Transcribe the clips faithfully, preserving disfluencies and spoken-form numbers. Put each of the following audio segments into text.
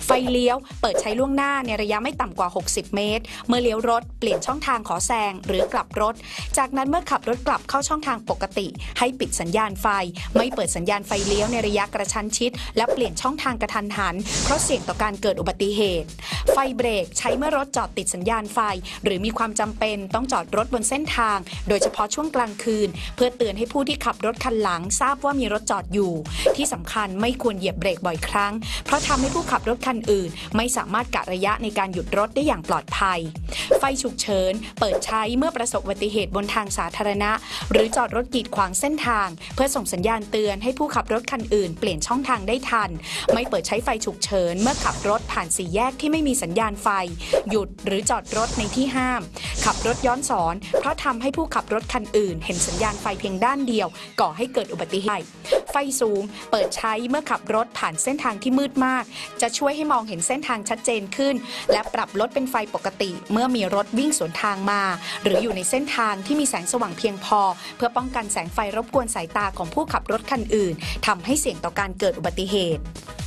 ไฟเลี้ยวเปิดใช้ล่วงหน้าในระยะไม่ต่ำกว่าหกสิบเมตรเมื่อเลี้ยวรถเปลี่ยนช่องทางขอแซงหรือกลับรถจากนั้นเมื่อขับรถกลับเข้าช่องทางปกติให้ปิดสัญญาณไฟไม่เปิดสัญญาณไฟเลี้ยวในระยะกระชั้นชิดและเปลี่ยนช่องทางกระทันหันเพราะเสี่ยงต่อการเกิดอุบัติเหตุไฟเบรกใช้เมื่อรถจอดติดสัญญาณไฟหรือมีความจำเป็นต้องจอดรถบนเส้นทางโดยเฉพาะช่วงกลางคืนเพื่อเตือนให้ผู้ที่ขับรถคันหลังทราบว่ามีรถจอดอยู่ที่สำคัญไม่ควรเหยียบเบรกบ่อยครั้งเพราะทำให้ผู้ขับรถคันอื่นไม่สามารถกะระยะในการหยุดรถได้อย่างปลอดภัยไฟฉุกเฉินเปิดใช้เมื่อประสบอุบัติเหตุบนทางสาธารณะหรือจอดรถกีดขวางเส้นทางเพื่อส่งสัญญาณเตือนให้ผู้ขับรถคันอื่นเปลี่ยนช่องทางได้ทันไม่เปิดใช้ไฟฉุกเฉินเมื่อขับรถผ่านสี่แยกที่ไม่มีสัญญาณไฟหยุดหรือจอดรถในที่ห้ามขับรถย้อนสอนเพราะทำให้ผู้ขับรถคันอื่นเห็นสัญญาณไฟเพียงด้านเดียวก่อให้เกิดอุบัติเหตุไฟสูงเปิดใช้เมื่อขับรถผ่านเส้นทางที่มืดมากจะช่วยให้มองเห็นเส้นทางชัดเจนขึ้นและปรับลดเป็นไฟปกติเมื่อมีรถวิ่งสวนทางมาหรืออยู่ในเส้นทางที่มีแสงสว่างเพียงพอเพื่อป้องกันแสงไฟรบกวนสายตาของผู้ขับรถคันอื่นทำให้เสี่ยงต่อการเกิดอุบัติเหตุ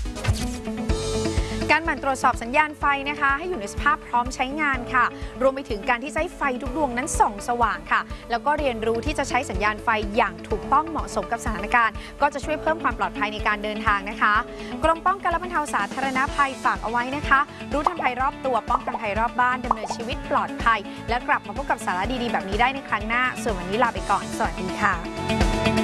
การหมั่นตรวจสอบสัญญาณไฟนะคะให้อยู่ในสภาพพร้อมใช้งานค่ะรวมไปถึงการที่ใช้ไฟทุกดวงนั้นส่องสว่างค่ะแล้วก็เรียนรู้ที่จะใช้สัญญาณไฟอย่างถูกต้องเหมาะสมกับสถานการณ์ก็จะช่วยเพิ่มความปลอดภัยในการเดินทางนะคะกรมป้องกันและบรรเทาสาธารณภัยฝากเอาไว้นะคะรู้ทันภัยรอบตัวป้องกันภัยรอบบ้านดำเนินชีวิตปลอดภัยและกลับมาพบกับสาระดีๆแบบนี้ได้ในครั้งหน้าส่วนวันนี้ลาไปก่อนสวัสดีค่ะ